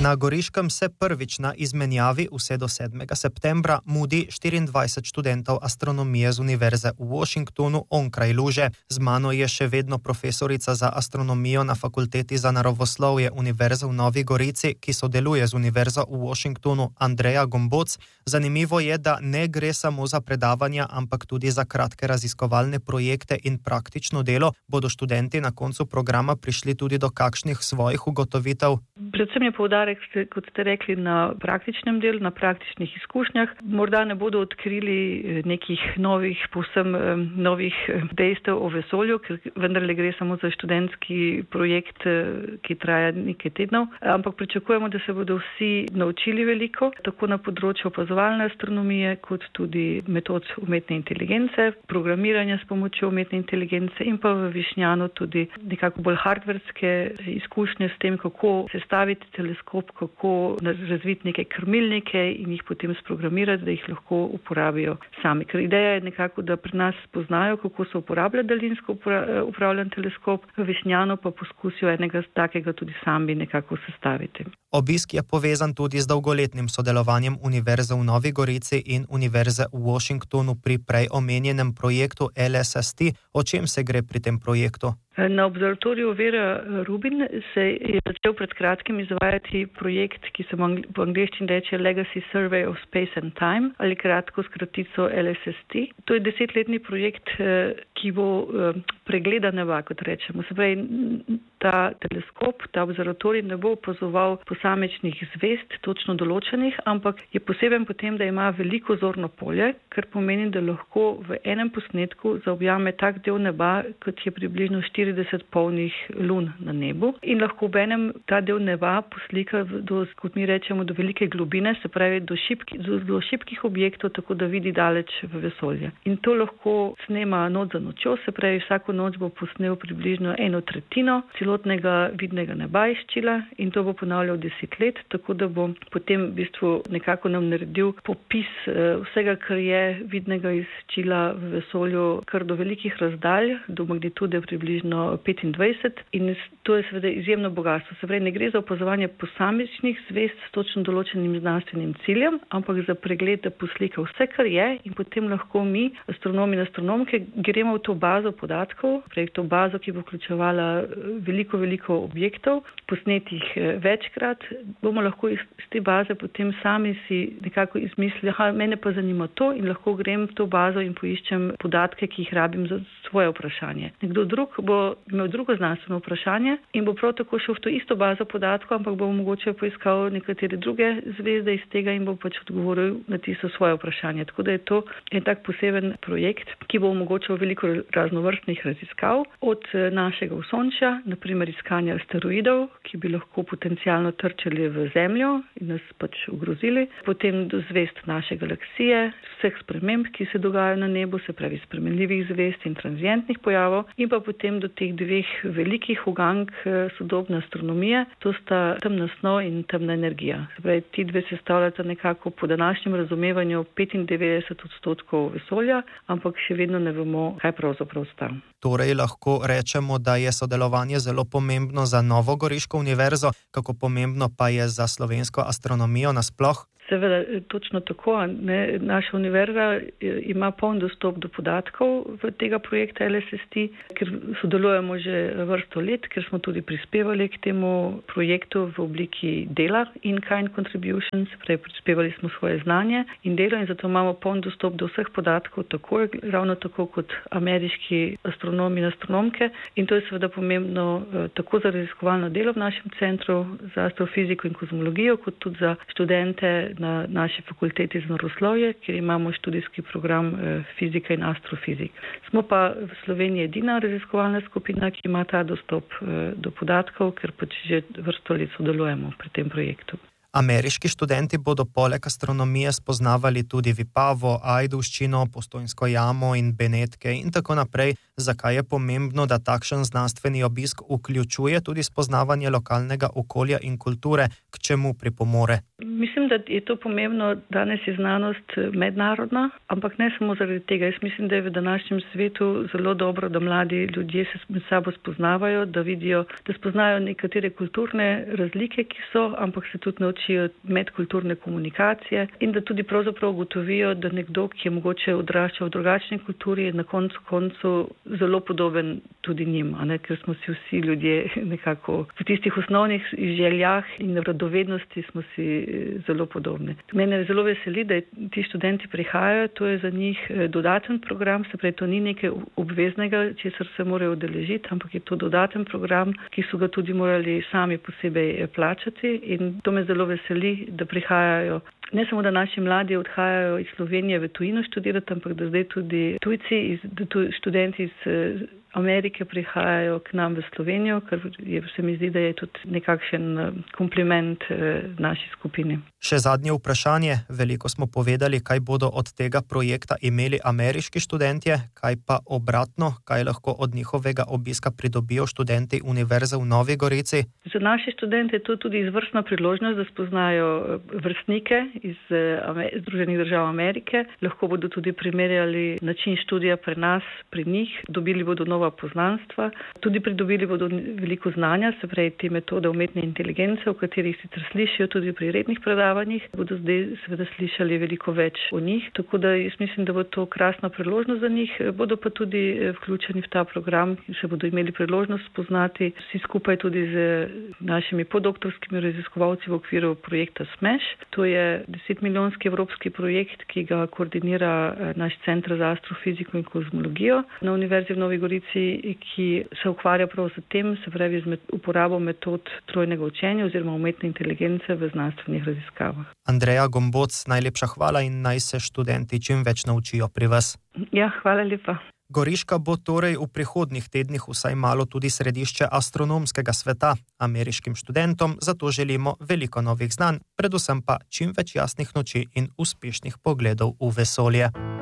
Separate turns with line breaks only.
Na Goriškem se prvič na izmenjavi vse do 7. septembra mudi 24 študentov astronomije z Univerze v Washingtonu onkraj luže. Z mano je še vedno profesorica za astronomijo na Fakulteti za naravoslovje Univerze v Novi Gorici, ki sodeluje z Univerzo v Washingtonu, Andreja Gomboc. Zanimivo je, da ne gre samo za predavanja, ampak tudi za kratke raziskovalne projekte in praktično delo. Bodo študenti na koncu programa prišli tudi do kakšnih svojih ugotovitev?
Predvsem je poudarek, kot ste rekli, na praktičnem delu, na praktičnih izkušnjah. Morda ne bodo odkrili nekih povsem novih dejstev o vesolju, ker vendarle gre samo za študentski projekt, ki traja nekaj tednov, ampak pričakujemo, da se bodo vsi naučili veliko, tako na področju opazovalne astronomije, kot tudi metod umetne inteligence, programiranja s pomočjo umetne inteligence in pa v Višnjanu tudi nekako bolj hardverske izkušnje s tem, kako sestaviti teleskop, kako razviti neke krmilnike in jih potem sprogramirati, da jih lahko uporabijo sami. Ker ideja je nekako, da pri nas spoznajo, kako se uporablja daljinsko upravljan teleskop, v Višnjanu pa poskusijo enega takega tudi sami nekako sestaviti.
Obisk je povezan tudi z dolgoletnim sodelovanjem Univerze v Novi Gorici in Univerze v Washingtonu pri prej omenjenem projektu LSST. O čem se gre pri tem projektu?
Na observatoriju Vera Rubin se je začel pred kratkim izvajati projekt, ki se v angleščini reče Legacy Survey of Space and Time ali kratko s kratico LSST. To je 10-letni projekt, ki bo pregleda neba, kot rečemo. Se pravi, ta teleskop, ta observatorij ne bo opazoval posamečnih zvezd, točno določenih, ampak je poseben potem, da ima veliko zorno polje, kar pomeni, da lahko v enem posnetku zaobjame tak del neba, kot je približno 40 polnih lun na nebu in lahko v enem ta del neba poslika kot mi rečemo, do velike globine, se pravi do šibkih objektov, tako da vidi daleč v vesolje. In to lahko snema noč za nočjo, se pravi vsako noč bo posnel približno 1/3 celotnega vidnega neba iz Čila in to bo ponavljal 10 let, tako da bo potem v bistvu nekako nam naredil popis vsega, kar je vidnega iz Čila v vesolju, kar do velikih razdalj, do magnitude približno 25 in to je seveda izjemno bogatstvo. Se pravi, ne gre za opazovanje posamičnih zvezd s točno določenim znanstvenim ciljem, ampak za pregled, da poslika vse, kar je in potem lahko mi, astronomi in astronomke, gremo v to bazo podatkov, to bazo, ki bo vključevala veliko objektov, posnetih večkrat, bomo lahko iz te baze potem sami si nekako izmislili, mene pa zanima to in lahko grem v to bazo in poiščem podatke, ki jih rabim za svoje vprašanje. Nekdo drug bo imel drugo znanstveno vprašanje in bo prav tako šel v to isto bazo podatkov, ampak bo mogoče poiskal nekatere druge zvezde iz tega in bo pač odgovoril na tisto svoje vprašanje. Tako da je to en tak poseben projekt, ki bo omogočal veliko raznovrstnih raziskav, od našega osončja, naprimer iskanja asteroidov, ki bi lahko potencialno trčali v Zemljo in nas pač ogrozili, potem do zvezd naše galaksije, vseh sprememb, ki se dogajajo na nebu, se pravi spremenljivih zvezd in tranzientnih pojavov in pa potem do teh dveh velikih ugank sodobne astronomije, to sta temna snov in temna energija. Se pravi, ti dve sestavljata nekako po današnjem razumevanju 95% vesolja, ampak še vedno ne vemo, kaj pravzaprav sta.
Torej lahko rečemo, da je sodelovanje zelo pomembno za Novogoriško univerzo, kako pomembno pa je za slovensko astronomijo nasploh?
Seveda, točno tako. Naša univerza ima poln dostop do podatkov v tega projekta LSST, ker sodelujemo že vrsto let, ker smo tudi prispevali k temu projektu v obliki dela in-kind contributions, prispevali smo svoje znanje in delo in zato imamo poln dostop do vseh podatkov, ravno tako kot ameriški astronomi in astronomke in to je seveda pomembno tako za raziskovalno delo v našem centru za astrofiziko in kozmologijo, kot tudi za študente na naši fakulteti za naravoslovje, kjer imamo študijski program fizika in astrofizika. Smo pa v Sloveniji edina raziskovalna skupina, ki ima ta dostop do podatkov, ker pač že vrsto let sodelujemo pri tem projektu.
Ameriški študenti bodo poleg astronomije spoznavali tudi Vipavo, Ajdovščino, Postojnsko jamo in Benetke in tako naprej. Zakaj je pomembno, da takšen znanstveni obisk vključuje tudi spoznavanje lokalnega okolja in kulture, k čemu pripomore?
Mislim, da je to pomembno. Danes je znanost mednarodna, ampak ne samo zaradi tega. Jaz mislim, da je v današnjem svetu zelo dobro, da mladi ljudje se med sabo spoznavajo, da vidijo, da spoznajo nekatere kulturne razlike, ki so, ampak se tudi naučijo medkulturne komunikacije in da tudi pravzaprav ugotovijo, da nekdo, ki je mogoče odraščal v drugačni kulturi, je na koncu zelo podoben tudi njim, ker smo si vsi ljudje nekako v tistih osnovnih željah in radovednosti smo si zelo podobni. Mene zelo veseli, da ti študenti prihajajo, to je za njih dodaten program, se pravi, to ni nekaj obveznega, česar se morajo udeležiti, ampak je to dodaten program, ki so ga tudi morali sami posebej plačati in to me zelo veseli, da prihajajo. Ne samo, da naši mladi odhajajo iz Slovenije v tujino študirati, ampak da zdaj tudi tujci, študenti iz Amerike prihajajo k nam v Slovenijo, ker se mi zdi, da je tudi nekakšen kompliment naši skupini.
Še zadnje vprašanje. Veliko smo povedali, kaj bodo od tega projekta imeli ameriški študentje, kaj pa obratno, kaj lahko od njihovega obiska pridobijo študenti Univerze v Novi Gorici.
Za naše študente je to tudi izvrstna priložnost, da spoznajo vrstnike iz Združenih držav Amerike. Lahko bodo tudi primerjali način študija pri nas, pri njih, dobili bodo nova poznanstva, tudi pridobili bodo veliko znanja, se pravi te metode umetne inteligence, o katerih sicer slišijo tudi pri rednih predavanjih, bodo zdaj seveda slišali veliko več o njih, tako da jaz mislim, da bo to krasna priložnost za njih, bodo pa tudi vključeni v ta program, se bodo imeli priložnost spoznati vsi skupaj tudi z našimi podoktorskimi raziskovalci v okviru projekta SMASH. To je 10-milijonski evropski projekt, ki ga koordinira naš Center za astrofiziko in kozmologijo na Univerzi v Novi Gorici, ki se ukvarja prav z tem, se pravi z uporabo metod trojnega učenja oziroma umetne inteligence v znanstvenih raziskavah.
Andreja Gomboc, najlepša hvala in naj se študenti čim več naučijo pri vas.
Ja, hvala lepa.
Goriška bo torej v prihodnjih tednih vsaj malo tudi središče astronomskega sveta. Ameriškim študentom zato želimo veliko novih znanj, predvsem pa čim več jasnih noči in uspešnih pogledov v vesolje.